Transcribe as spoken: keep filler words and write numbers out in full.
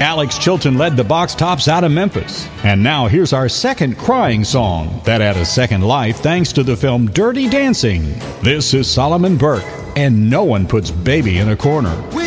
Alex Chilton led the Box Tops out of Memphis. And now here's our second crying song that had a second life thanks to the film Dirty Dancing. This is Solomon Burke, and No One Puts Baby in a Corner.